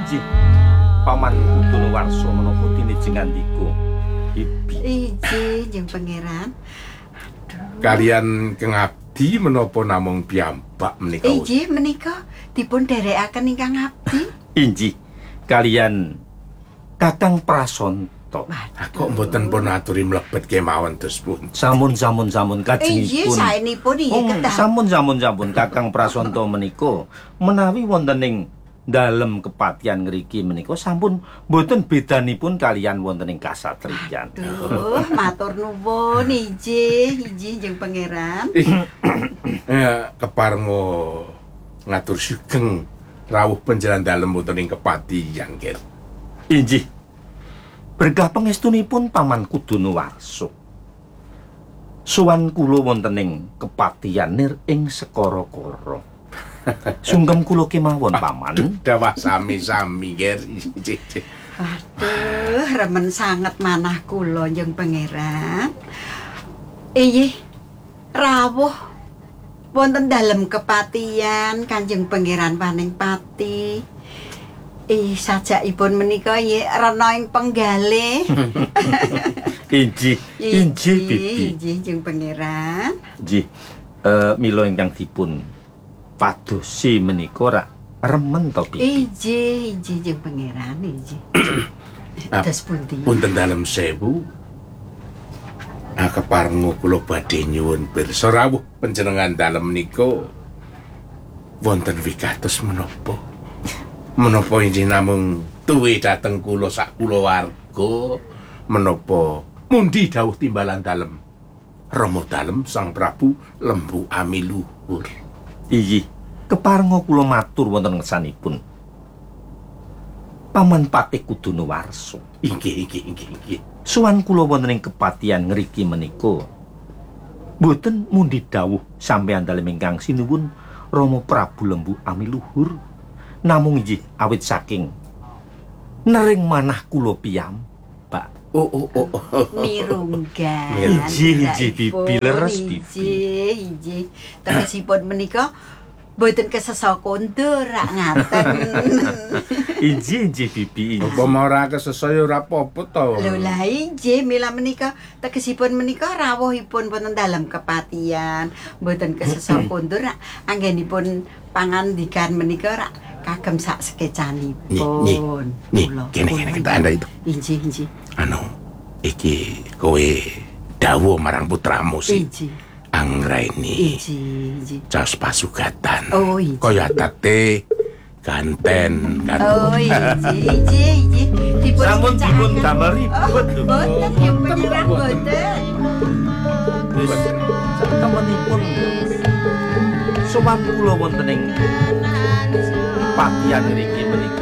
injih Paman Kudunuwarsa menapa tinijing ngandika. Bibi. Injih, Jeng Pangeran. Kalian Kang Abdi menapa namung piyambak menika? Injih menika dipun dherekaken ingkang abdi. Injih kalian Kakang Prasanta. Kok mboten pun aturi mlebet kemawon dus pun. Sampun Injih kajengipun. saenipun inggih kedah. Sampun Kakang Prasanta menika menawi wonten ing dalem kepatihan ngriki menika sampun boten bedanipun kalian wonten ing kasatriyan. Duh, matur nuwun injih Jeng Pangeran. Keparenga ngatur sugeng rawuh panjenengan dalem wonten ing kepatihan, Ger. Injih. Berkah pangestunipun Paman Kudunuwarsa. Suwan kula wonten ing kepatihan nir ing Sekara-kara. Sungkem kula kemawon Paman. Dawah sami-sami, Ger. Aduh, remen sanget manah kula Jeng Pangeran. Injih rawuh wonten dalem kepatihan Kanjeng Pangeran Paningpati. Sajakipun menika nggih rena ing penggalih. Injih Bibi. Injih Jeng Pangeran. Injih. Mila ingkang dipun padosi menika rak remen to Bibi. Injih Jeng Pangeran injih. Dos pundi? Punten dalem sewu. Keparenga kula badhe nyuwun pirsa rawuh panjenengan dalem menika wonten wigatos menapa? Menapa injih namung tuwe dhateng kula sak kulawarga menapa mundi dawuh timbalan dalem Rama dalem Sang Prabu Lembu Amiluhur. Injih, keparenga kula matur wonten ngersanipun. Paman Patih Kudunuwarsa. Inggih. Suwan kula wonten ing kepatihan ngriki menika boten mundi dawuh sampeyan dalem ingkang sinuwun Rama Prabu Lembu Amiluhur. Namung injih awit saking nering manah kula piyambak. Mirunggan. Injih Bibi leres Bibi. Injih. Tegesipun menika boten kesesa kondur rak ngaten. Injih Bibi. Upama ora kesesaya ora apa-apa to. Lho lah injih mila menika tegesipun menika rawuhipun wonten dalem kepatihan boten kesesa kondur rak anggenipun pangandikan menika rak kagem sak sekecanipun. Nih, kene kita anda itu. Injih. Iki kowe dawuh marang putramu sih. Injih. Anggraini. Injih. Caos pasugatan. Oh, injih. Kaya tate ganten kan. Oh, injih. Sampun dipun damel ribet lho. Boten yang penyerang boten. Wis temenipun sowan kula wonten ing patihan ngriki menika